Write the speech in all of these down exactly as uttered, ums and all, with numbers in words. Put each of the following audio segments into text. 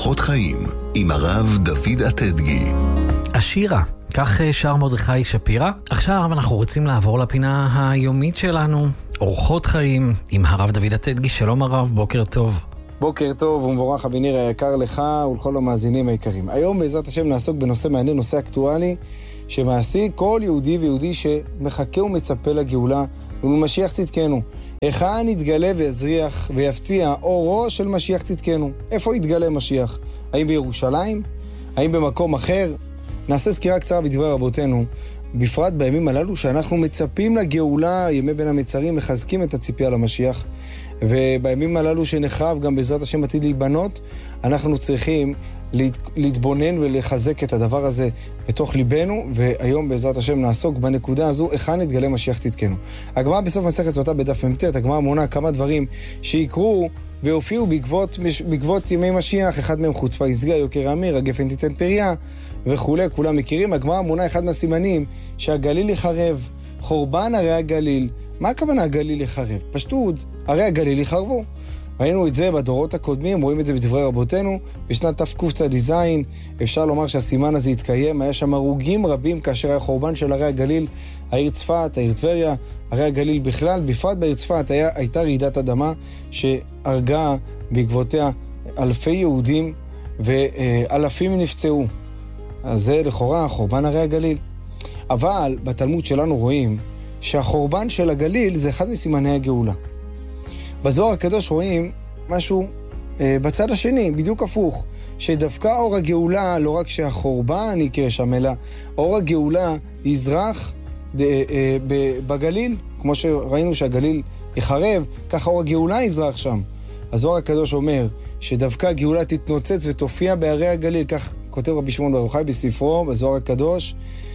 אורחות חיים עם הרב דוד אטדגי. השירה, כך שר מרדכי שפירא. עכשיו אנחנו רוצים לעבור לפינה היומית שלנו, אורחות חיים עם הרב דוד אטדגי. שלום הרב, בוקר טוב. בוקר טוב ומבורך אביניר היקר לך ולכל המאזינים היקרים. היום בעזרת השם נעסוק בנושא מעניין, נושא אקטואלי שמעסיק כל יהודי ויהודי שמחכה ומצפה לגאולה ולמשיח צדקנו. היכן יתגלה ויזריח ויפציע אורו של משיח צדקנו? איפה יתגלה משיח? האם בירושלים? האם במקום אחר? נעשה סקירה קצרה בדברי רבותינו, בפרט בימים הללו שאנחנו מצפים לגאולה, ימי בין המצרים מחזקים את הציפייה למשיח, ובימים הללו שנחרב גם בעזרת השם עתיד להיבנות, אנחנו צריכים להתבונן ולחזק את הדבר הזה בתוך ליבנו, והיום בעזרת השם נעסוק בנקודה הזו, היכן יתגלה משיח צדקנו. הגמרא בסוף מסכת סוטה בדף מ"ט, הגמרא מונה כמה דברים שיקרו והופיעו בעקבות, בעקבות ימי משיח, אחד מהם חוצפה יסגה, יוקר אמיר, הגפן תיתן פריה וכולי, כולם מכירים. הגמרא מונה אחד מהסימנים שהגליל יחרב, חורבן הרי הגליל. מה הכוונה הגליל יחרב? פשטות, הרי הגליל יחרבו. ראינו את זה בדורות הקודמים, רואים את זה בדברי רבותינו, בשנת תקצ"ז, אפשר לומר שהסימן הזה התקיים, היה שם הרוגים רבים כאשר היה חורבן של הרי הגליל, העיר צפת, העיר טבריה, הרי הגליל בכלל, בפרט בעיר צפת היה, הייתה רעידת אדמה שהרגה בעקבותיה אלפי יהודים ואלפים נפצעו. אז זה לכאורה חורבן הרי הגליל. אבל בתלמוד שלנו רואים שהחורבן של הגליל זה אחד מסימני הגאולה. בזוהר הקדוש רואים משהו אה, בצד השני, בדיוק הפוך, שדווקא אור הגאולה, לא רק שהחורבן יקרה שם, אלא אור הגאולה יזרח ד, אה, אה, בגליל, כמו שראינו שהגליל יחרב, ככה אור הגאולה יזרח שם. הזוהר הקדוש אומר שדווקא הגאולה תתנוצץ ותופיע בערי הגליל, כך כותב רבי שמעון בר יוחאי בספרו, בזוהר הקדוש,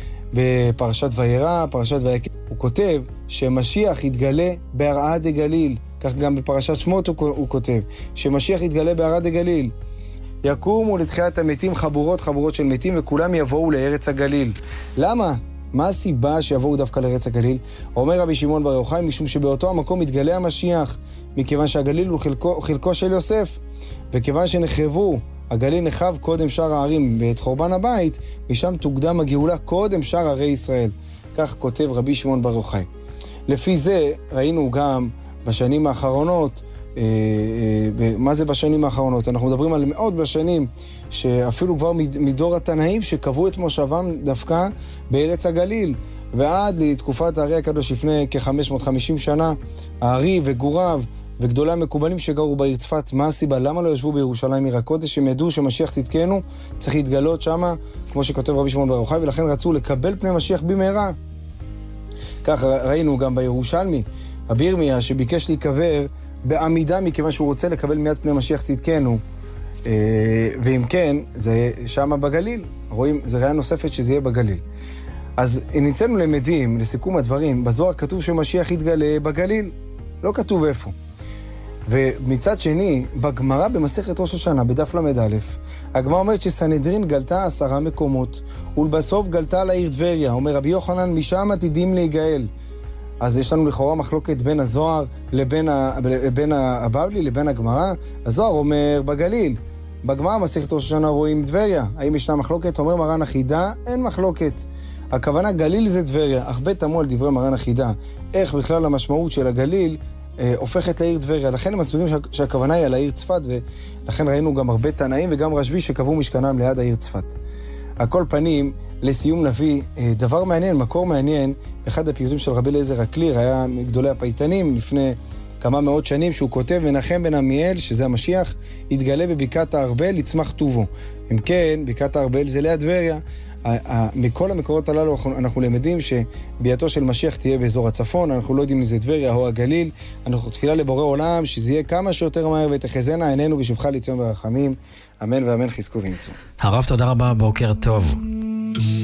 בפרשת וירא, פרשת ויקרא, הוא כותב שמשיח יתגלה בהרעה דגליל, כך גם בפרשת שמות הוא, הוא כותב, שמשיח יתגלה בהרעה דגליל. יקומו לתחיית המתים חבורות חבורות של מתים וכולם יבואו לארץ הגליל. למה? מה הסיבה שיבואו דווקא לארץ הגליל? אומר רבי שמעון בר יוחאי, משום שבאותו המקום יתגלה המשיח, מכיוון שהגליל הוא חלקו, חלקו של יוסף, וכיוון שנחרבו, הגליל נחרב קודם שאר הערים בעת חורבן הבית, משם תוקדם הגאולה קודם שאר ערי ישראל. כך כותב רבי שמעון בר יוחאי. לפי זה ראינו גם בשנים האחרונות, אה, אה, מה זה בשנים האחרונות? אנחנו מדברים על מאות בשנים, שאפילו כבר מדור התנאים שקבעו את מושבם דווקא בארץ הגליל, ועד לתקופת הערי הקדוש לפני כ-חמש מאות וחמישים שנה, הערי וגוריו וגדולי המקובלים שגרו בעיר צפת, מה הסיבה? למה לא ישבו בירושלים עיר הקודש? הם ידעו שמשיח צדקנו צריך להתגלות שמה, כמו שכותב רבי שמעון בר יוחאי, ולכן רצו לקבל פני משיח במהרה. כך ראינו גם בירושלמי, רבי ירמיה שביקש להיקבר בעמידה מכיוון שהוא רוצה לקבל מיד פני משיח צדקנו, ואם כן, זה שמה בגליל. רואים, זה ראיה נוספת שזה יהיה בגליל. אז ניצאנו למדים, לסיכום הדברים, בזוהר כתוב שמשיח יתגלה בגליל, לא כתוב איפה. ומצד שני, בגמרא במסכת ראש השנה, בדף למד א', הגמרא אומרת שסנהדרין גלתה עשרה מקומות, ולבסוף גלתה לעיר טבריה. אומר רבי יוחנן, משם עתידים להיגאל. אז יש לנו לכאורה מחלוקת בין הזוהר לבין, ה... לבין הבבלי, לבין הגמרא. הזוהר אומר בגליל. בגמרא מסכת ראש השנה רואים טבריה. האם ישנה מחלוקת? אומר מרן החידה, אין מחלוקת. הכוונה גליל זה טבריה, אך בית תמו על דברי מרן החידה. איך בכלל המשמעות של הגליל אה, הופכת לעיר טבריה. לכן הם מסבירים שה, שהכוונה היא על העיר צפת, ולכן ראינו גם הרבה תנאים וגם רשב"י שקבעו משכנם ליד העיר צפת. על כל פנים, לסיום נביא, אה, דבר מעניין, מקור מעניין, אחד הפיוטים של רבי אליעזר הקליר, היה מגדולי הפייטנים לפני כמה מאות שנים, שהוא כותב, מנחם בן עמיאל, שזה המשיח, יתגלה בבקעת הארבל, יצמח טובו. אם כן, בקעת הארבל זה ליד טבריה. מכל המקורות הללו אנחנו למדים שביאתו של משיח תהיה באזור הצפון, אנחנו לא יודעים אם זה טבריה או הגליל, אנחנו תפילה לבורא עולם שזה יהיה כמה שיותר מהר ותחזינה עינינו בשובך לציון ברחמים, אמן ואמן, חזקו ואמצו. הרב, תודה רבה, בוקר טוב.